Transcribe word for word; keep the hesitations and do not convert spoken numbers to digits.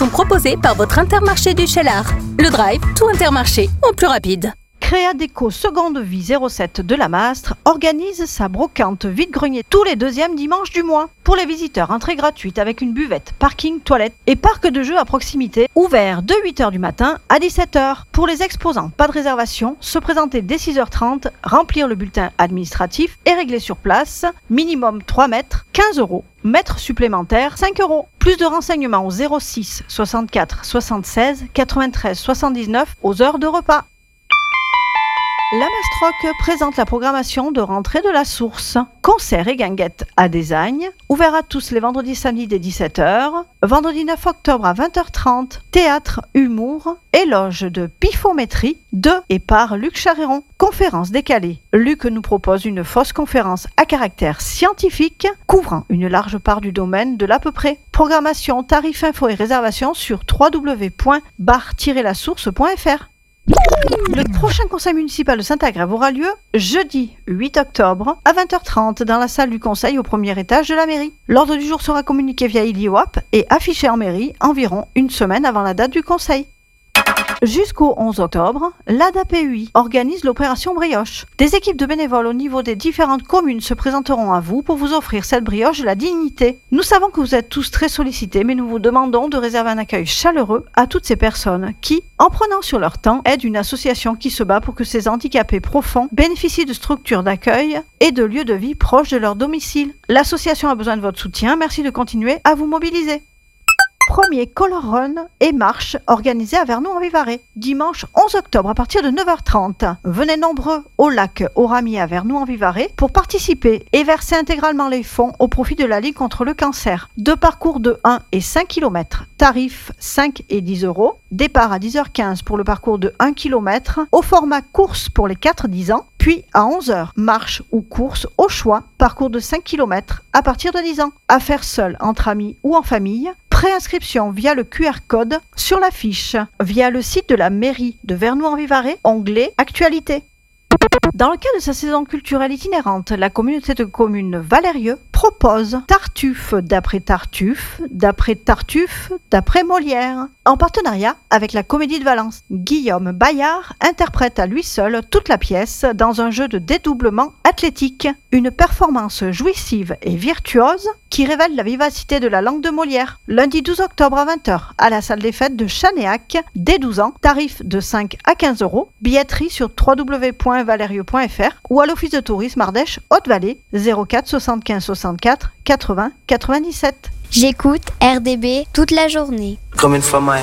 sont proposés par votre Intermarché du Cheylard. Le Drive, tout Intermarché, en plus rapide. Créadeco Seconde Vie zéro sept de la Mastre organise sa brocante vide-grenier tous les deuxièmes dimanches du mois. Pour les visiteurs, entrée gratuite avec une buvette, parking, toilette et parc de jeux à proximité, ouvert de huit heures du matin à dix-sept heures. Pour les exposants, pas de réservation, se présenter dès six heures trente, remplir le bulletin administratif et régler sur place, minimum trois mètres, quinze euros. Mètre supplémentaire, cinq euros. Plus de renseignements au zéro six soixante-quatre soixante-seize quatre-vingt-treize soixante-dix-neuf aux heures de repas. La Mastroc présente la programmation de rentrée de la source. Concert et guinguette à Desagnes, ouvert à tous les vendredis samedis dès dix-sept heures. Vendredi neuf octobre à vingt heures trente, théâtre, humour, éloge de pifométrie de et par Luc Charéron. Conférence décalée. Luc nous propose une fausse conférence à caractère scientifique, couvrant une large part du domaine de l'à peu près. Programmation, tarifs, infos et réservations sur w w w point bar tiret la source point f r. Le prochain conseil municipal de Saint-Agrève aura lieu jeudi huit octobre à vingt heures trente dans la salle du conseil au premier étage de la mairie. L'ordre du jour sera communiqué via ILIWAP et affiché en mairie environ une semaine avant la date du conseil. Jusqu'au onze octobre, l'A D A P U I organise l'opération Brioche. Des équipes de bénévoles au niveau des différentes communes se présenteront à vous pour vous offrir cette brioche de la dignité. Nous savons que vous êtes tous très sollicités, mais nous vous demandons de réserver un accueil chaleureux à toutes ces personnes qui, en prenant sur leur temps, aident une association qui se bat pour que ces handicapés profonds bénéficient de structures d'accueil et de lieux de vie proches de leur domicile. L'association a besoin de votre soutien. Merci de continuer à vous mobiliser. Premier Color Run et marche organisé à Vernoux-en-Vivarais, dimanche onze octobre à partir de neuf heures trente. Venez nombreux au lac Oramier à Vernoux-en-Vivarais pour participer et verser intégralement les fonds au profit de la Ligue contre le cancer. Deux parcours de un et cinq kilomètres, tarifs cinq et dix euros. Départ à dix heures quinze pour le parcours de un kilomètre, au format course pour les quatre dix ans, puis à onze heures, marche ou course au choix, parcours de cinq kilomètres à partir de dix ans. À faire seul, entre amis ou en famille. Préinscription via le Q R code sur la fiche, via le site de la mairie de Vernoux-en-Vivarais, onglet Actualité. Dans le cadre de sa saison culturelle itinérante, la communauté de communes Valérieux propose Tartuffe d'après Tartuffe, d'après Tartuffe, d'après Molière, en partenariat avec la Comédie de Valence. Guillaume Bayard interprète à lui seul toute la pièce dans un jeu de dédoublement athlétique, une performance jouissive et virtuose qui révèle la vivacité de la langue de Molière. Lundi douze octobre à vingt heures à la salle des fêtes de Chanéac, dès douze ans, tarif de cinq à quinze euros, billetterie sur w w w point valérieux point f r ou à l'office de tourisme Ardèche Haute-Vallée zéro quatre soixante-quinze soixante-quatre quatre-vingts quatre-vingt-dix-sept. J'écoute R D B toute la journée. Comme une femme à